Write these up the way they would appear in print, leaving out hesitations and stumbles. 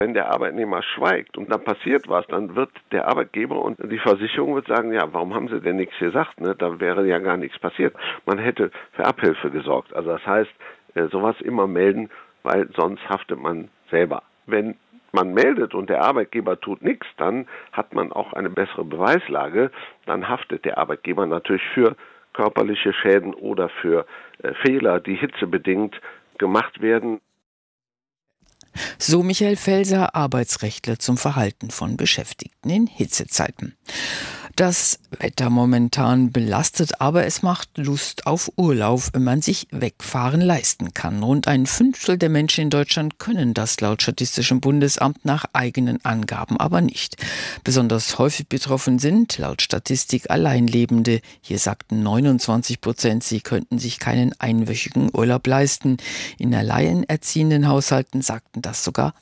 Wenn der Arbeitnehmer schweigt und dann passiert was, dann wird der Arbeitgeber und die Versicherung wird sagen, ja, warum haben Sie denn nichts gesagt? Ne? Da wäre ja gar nichts passiert. Man hätte für Abhilfe gesorgt. Also das heißt, sowas immer melden, weil sonst haftet man selber. Wenn man meldet und der Arbeitgeber tut nichts, dann hat man auch eine bessere Beweislage. Dann haftet der Arbeitgeber natürlich für körperliche Schäden oder für Fehler, die hitzebedingt gemacht werden. So Michael Felser, Arbeitsrechtler zum Verhalten von Beschäftigten in Hitzezeiten. Das Wetter momentan belastet, aber es macht Lust auf Urlaub, wenn man sich Wegfahren leisten kann. Rund 1/5 der Menschen in Deutschland können das laut Statistischem Bundesamt nach eigenen Angaben aber nicht. Besonders häufig betroffen sind laut Statistik Alleinlebende. Hier sagten 29%, sie könnten sich keinen einwöchigen Urlaub leisten. In alleinerziehenden Haushalten sagten das sogar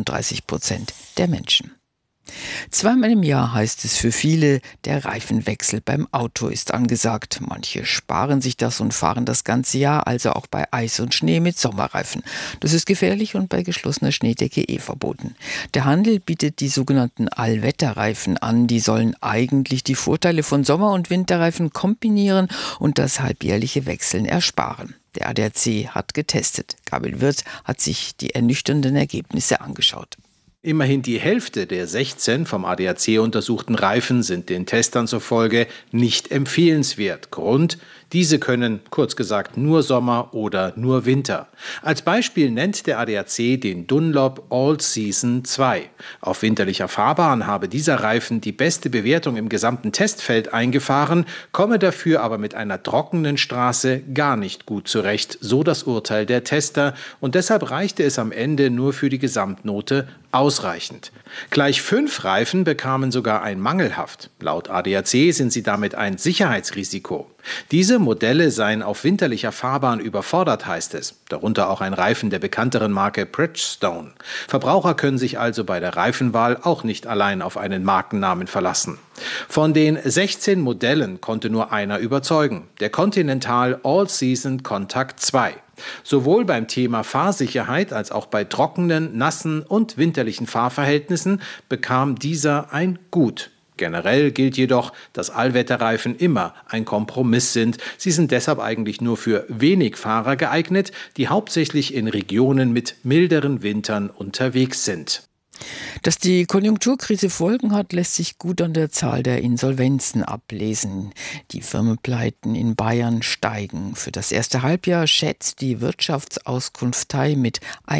39% der Menschen. Zweimal im Jahr heißt es für viele, der Reifenwechsel beim Auto ist angesagt. Manche sparen sich das und fahren das ganze Jahr, also auch bei Eis und Schnee mit Sommerreifen. Das ist gefährlich und bei geschlossener Schneedecke verboten. Der Handel bietet die sogenannten Allwetterreifen an. Die sollen eigentlich die Vorteile von Sommer- und Winterreifen kombinieren und das halbjährliche Wechseln ersparen. Der ADAC hat getestet. Gabriel Wirth hat sich die ernüchternden Ergebnisse angeschaut. Immerhin die Hälfte der 16 vom ADAC untersuchten Reifen sind den Testern zufolge nicht empfehlenswert. Grund: diese können, kurz gesagt, nur Sommer oder nur Winter. Als Beispiel nennt der ADAC den Dunlop All Season 2. Auf winterlicher Fahrbahn habe dieser Reifen die beste Bewertung im gesamten Testfeld eingefahren, komme dafür aber mit einer trockenen Straße gar nicht gut zurecht, so das Urteil der Tester, und deshalb reichte es am Ende nur für die Gesamtnote ausreichend. Gleich 5 Reifen bekamen sogar ein Mangelhaft. Laut ADAC sind sie damit ein Sicherheitsrisiko. Diese Modelle seien auf winterlicher Fahrbahn überfordert, heißt es. Darunter auch ein Reifen der bekannteren Marke Bridgestone. Verbraucher können sich also bei der Reifenwahl auch nicht allein auf einen Markennamen verlassen. Von den 16 Modellen konnte nur einer überzeugen: der Continental All Season Contact 2. Sowohl beim Thema Fahrsicherheit als auch bei trockenen, nassen und winterlichen Fahrverhältnissen bekam dieser ein Gut. Generell gilt jedoch, dass Allwetterreifen immer ein Kompromiss sind. Sie sind deshalb eigentlich nur für wenig Fahrer geeignet, die hauptsächlich in Regionen mit milderen Wintern unterwegs sind. Dass die Konjunkturkrise Folgen hat, lässt sich gut an der Zahl der Insolvenzen ablesen. Die Firmenpleiten in Bayern steigen. Für das erste Halbjahr schätzt die Wirtschaftsauskunft TAI mit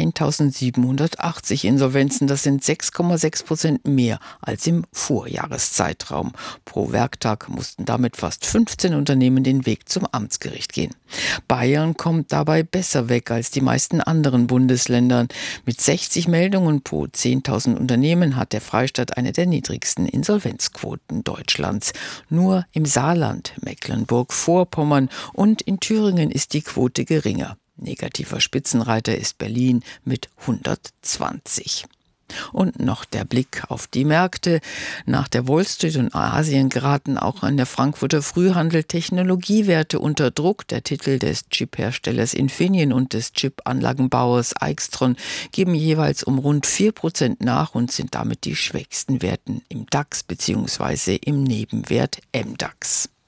1780 Insolvenzen. Das sind 6,6% mehr als im Vorjahreszeitraum. Pro Werktag mussten damit fast 15 Unternehmen den Weg zum Amtsgericht gehen. Bayern kommt dabei besser weg als die meisten anderen Bundesländer. Mit 60 Meldungen pro 10.000 Unternehmen hat der Freistaat eine der niedrigsten Insolvenzquoten Deutschlands. Nur im Saarland, Mecklenburg-Vorpommern und in Thüringen ist die Quote geringer. Negativer Spitzenreiter ist Berlin mit 120. Und noch der Blick auf die Märkte. Nach der Wall Street und Asien geraten auch an der Frankfurter Frühhandel Technologiewerte unter Druck. Der Titel des Chipherstellers Infineon und des Chipanlagenbauers Aixtron geben jeweils um rund 4% nach und sind damit die schwächsten Werten im DAX bzw. im Nebenwert MDAX.